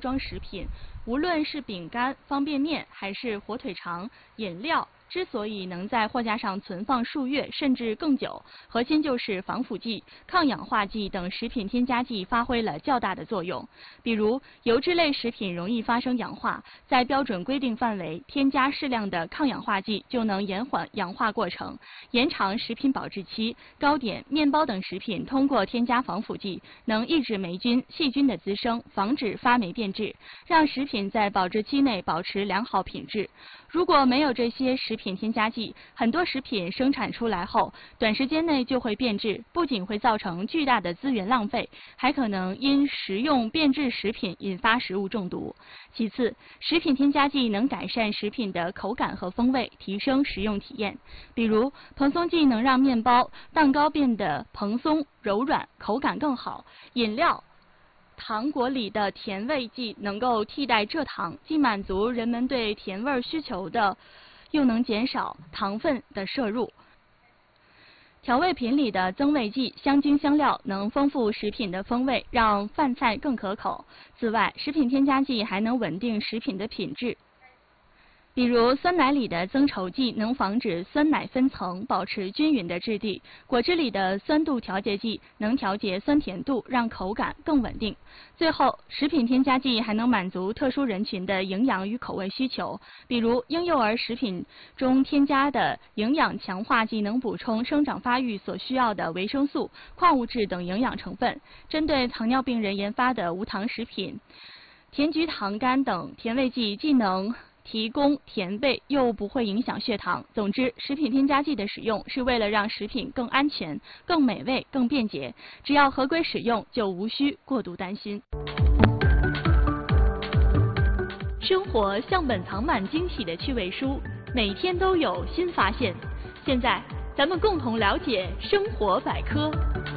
装食品，无论是饼干、方便面还是火腿肠、饮料，之所以能在货架上存放数月甚至更久，核心就是防腐剂、抗氧化剂等食品添加剂发挥了较大的作用。比如，油脂类食品容易发生氧化，在标准规定范围添加适量的抗氧化剂，就能延缓氧化过程，延长食品保质期。糕点、面包等食品通过添加防腐剂，能抑制霉菌、细菌的滋生，防止发霉变质，让食品在保质期内保持良好品质。如果没有这些食品添加剂，很多食品生产出来后，短时间内就会变质，不仅会造成巨大的资源浪费，还可能因食用变质食品引发食物中毒。其次，食品添加剂能改善食品的口感和风味，提升食用体验。比如，蓬松剂能让面包、蛋糕变得蓬松柔软，口感更好；饮料、糖果里的甜味剂能够替代蔗糖，既满足人们对甜味需求的，又能减少糖分的摄入。调味品里的增味剂、香精香料能丰富食品的风味，让饭菜更可口。此外，食品添加剂还能稳定食品的品质。比如酸奶里的增稠剂能防止酸奶分层，保持均匀的质地；果汁里的酸度调节剂能调节酸甜度，让口感更稳定。最后，食品添加剂还能满足特殊人群的营养与口味需求，比如婴幼儿食品中添加的营养强化剂能补充生长发育所需要的维生素、矿物质等营养成分。针对糖尿病人研发的无糖食品，甜菊糖苷等甜味剂既能提供甜味又不会影响血糖。总之，食品添加剂的使用是为了让食品更安全、更美味、更便捷。只要合规使用，就无需过度担心。生活像本藏满惊喜的趣味书，每天都有新发现。现在，咱们共同了解生活百科。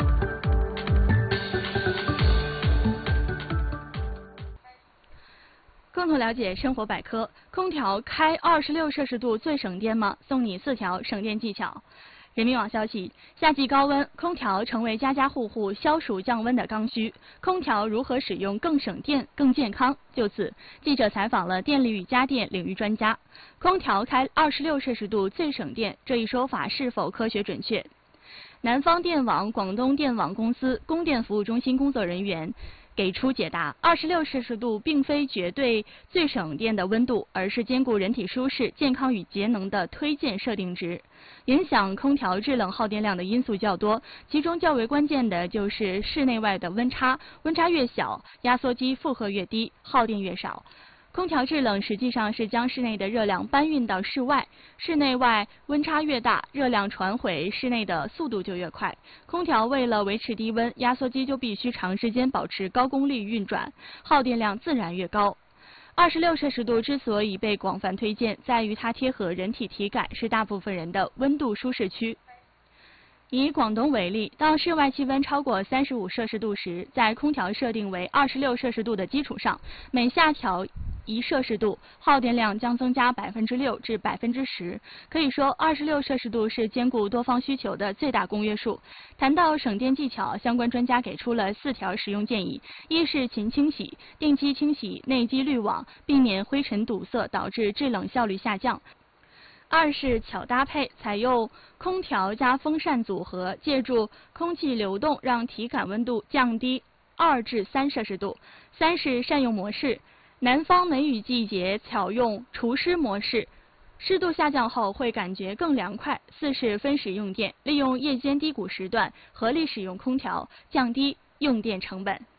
共同了解生活百科。空调开26摄氏度最省电吗？送你4条省电技巧。人民网消息，夏季高温，空调成为家家户户消暑降温的刚需。空调如何使用更省电、更健康？就此，记者采访了电力与家电领域专家。空调开26摄氏度最省电，这一说法是否科学准确？南方电网广东电网公司供电服务中心工作人员给出解答：26摄氏度并非绝对最省电的温度，而是兼顾人体舒适、健康与节能的推荐设定值。影响空调制冷耗电量的因素较多，其中较为关键的就是室内外的温差，温差越小，压缩机负荷越低，耗电越少。空调制冷实际上是将室内的热量搬运到室外，室内外温差越大，热量传回室内的速度就越快。空调为了维持低温，压缩机就必须长时间保持高功率运转，耗电量自然越高。26摄氏度之所以被广泛推荐，在于它贴合人体体感，是大部分人的温度舒适区。以广东为例，当室外气温超过35摄氏度时，在空调设定为26摄氏度的基础上，每下调1摄氏度，耗电量将增加6%至10%。可以说，26摄氏度是兼顾多方需求的最大公约数。谈到省电技巧，相关专家给出了4条实用建议：一是勤清洗，定期清洗内机滤网，避免灰尘堵塞导致制冷效率下降。二是巧搭配，采用空调加风扇组合，借助空气流动让体感温度降低2至3摄氏度。三是善用模式，南方梅雨季节巧用除湿模式，湿度下降后会感觉更凉快。四是分时用电，利用夜间低谷时段合理使用空调，降低用电成本。